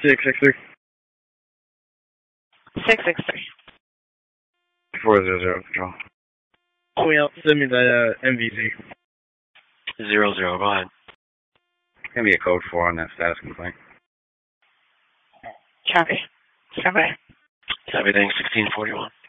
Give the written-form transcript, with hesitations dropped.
663. 663. 400 control. Send me that MVZ. 00, go ahead. Gonna be a code 4 on that status complaint. Copy. Copy. Everything 1641.